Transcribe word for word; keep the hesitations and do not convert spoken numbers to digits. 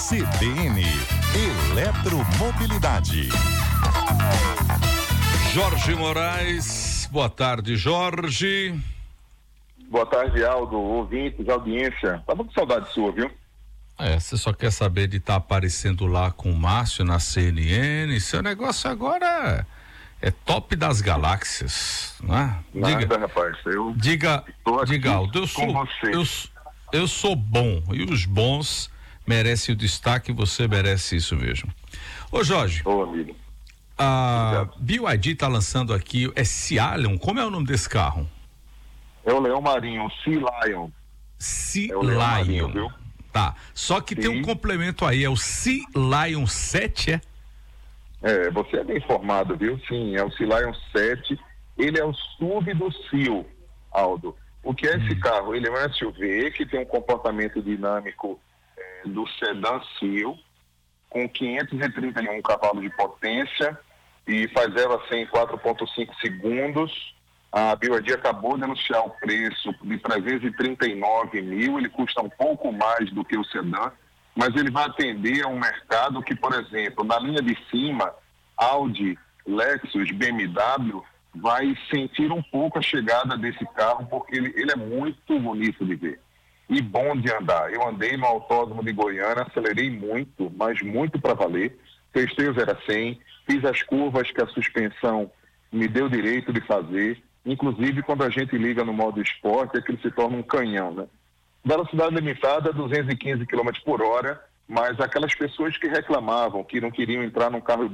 C B N, Eletromobilidade. Jorge Moraes, boa tarde, Jorge. Boa tarde, Aldo, ouvintes, audiência. Tava com saudade sua, viu? É, você só quer saber de estar tá aparecendo lá com o Márcio na C N N, seu negócio agora é, é top das galáxias, não é? Nada, diga, rapaz, eu diga, diga, Aldo, eu sou, eu, eu sou bom, e os bons merecem o destaque, você merece isso mesmo. Ô Jorge, Ô amigo, a B Y D tá lançando aqui, é Sea Lion, como é o nome desse carro? É o Leão Marinho, o Sea Lion. Sea é o Leão Lion, Marinho, viu? Tá, só que Sim. tem um complemento aí, é o Sea Lion sete, é? É, você é bem informado, viu? Sim, é o Sea Lion sete, ele é o S U V do Seal, Aldo. O que é esse hum. carro? Ele é um S U V que tem um comportamento dinâmico é, do sedã Seal, com quinhentos e trinta e um cavalos de potência e faz zero a cem em quatro ponto cinco segundos. A B Y D acabou de anunciar o preço de trezentos e trinta e nove mil, ele custa um pouco mais do que o sedã, mas ele vai atender a um mercado que, por exemplo, na linha de cima, Audi, Lexus, B M W, vai sentir um pouco a chegada desse carro, porque ele, ele é muito bonito de ver e bom de andar. Eu andei no autódromo de Goiânia, acelerei muito, mas muito para valer, testei o zero a cem, fiz as curvas que a suspensão me deu direito de fazer, inclusive quando a gente liga no modo esporte é que ele se torna um canhão, né? Velocidade limitada, duzentos e quinze quilômetros por hora, mas aquelas pessoas que reclamavam, que não queriam entrar num carro